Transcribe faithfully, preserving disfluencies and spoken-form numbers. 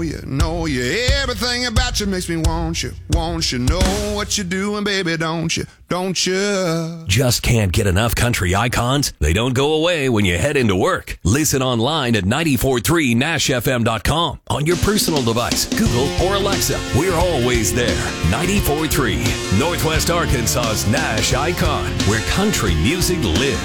know you, know you. Everything about you makes me want you, want you. Know what you're doing, baby, don't you, don't you? Just can't get enough country icons? They don't go away when you head into work. Listen online at nine four three nash f m dot com. On your personal device, Google or Alexa. We're always there. nine four three, Northwest Arkansas's Nash Icon, where country music lives.